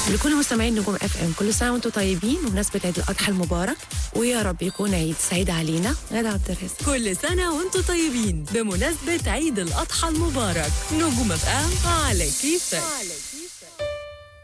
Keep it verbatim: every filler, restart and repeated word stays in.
لكل مستمعين نجوم اف ام، كل سنه وانتم طيبين بمناسبه عيد الاضحى المبارك، ويا رب يكون عيد سعيد علينا. غدا عبد الرازق. كل سنه وانتم طيبين بمناسبه عيد الاضحى المبارك. نجوم اف ام على كيفك.